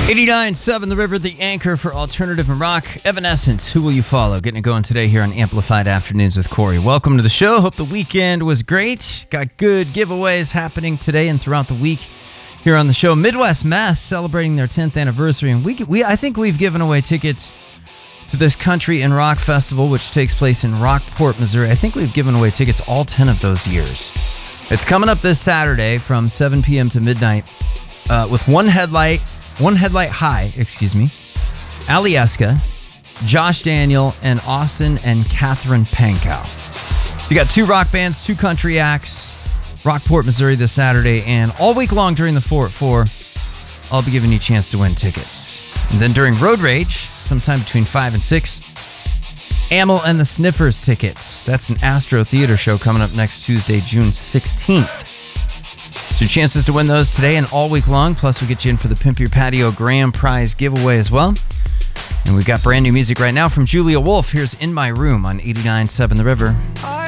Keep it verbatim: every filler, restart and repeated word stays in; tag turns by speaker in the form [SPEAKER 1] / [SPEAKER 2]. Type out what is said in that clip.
[SPEAKER 1] eighty-nine point seven The River, the anchor for alternative and rock. Evanescence, Who Will You Follow? Getting it going today here on Amplified Afternoons with Corey. Welcome to the show. Hope the weekend was great. Got good giveaways happening today and throughout the week here on the show. Midwest Mass celebrating their tenth anniversary, and we we I think we've given away tickets to this country and rock festival, which takes place in Rockport, Missouri. I think we've given away tickets all ten of those years. It's coming up this Saturday from seven p.m. to midnight uh, with one headlight. One Headlight High, excuse me, Alieska, Josh Daniel, and Austin and Catherine Pankow. So you got two rock bands, two country acts, Rockport, Missouri this Saturday, and all week long during the four at four, I'll be giving you a chance to win tickets. And then during Road Rage, sometime between five and six, Amyl and the Sniffers tickets. That's an Astro Theater show coming up next Tuesday, June sixteenth. So chances to win those today and all week long. Plus, we'll get you in for the Pimp Your Patio Grand Prize giveaway as well. And we've got brand new music right now from Julia Wolf. Here's In My Room on eighty-nine point seven The River.